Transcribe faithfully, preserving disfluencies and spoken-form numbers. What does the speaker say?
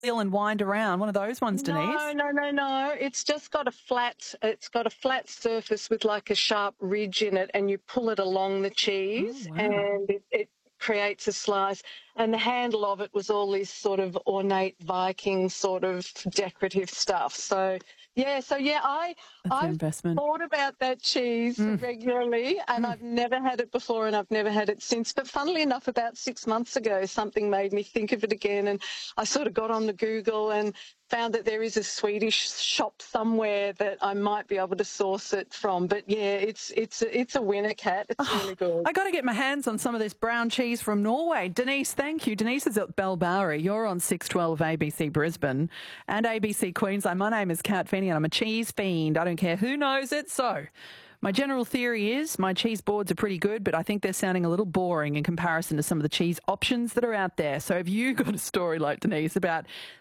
wheel and wind around. One of those ones, Denise. No, no, no, no. It's just got a flat. It's got a flat surface with like a sharp ridge in it, and you pull it along the cheese, Oh, wow. and it, it creates a slice. And the handle of it was all this sort of ornate Viking sort of decorative stuff. So yeah, so yeah, I That's an I've investment. thought about that cheese Mm. regularly, and Mm. I've never had it before, and I've never had it since. But funnily enough, about six months ago, something made me think of it again, and I sort of got on the Google and found that there is a Swedish shop somewhere that I might be able to source it from. But yeah, it's it's a, it's a winner, Kat. It's Oh, really good. I got to get my hands on some of this brown cheese from Norway. Denise, thank you. Denise is at Bellbowrie. You're on six twelve A B C Brisbane and A B C Queensland. My name is Kat Feeney and I'm a cheese fiend. I don't care who knows it. So my general theory is my cheese boards are pretty good, but I think they're sounding a little boring in comparison to some of the cheese options that are out there. So have you got a story like Denise about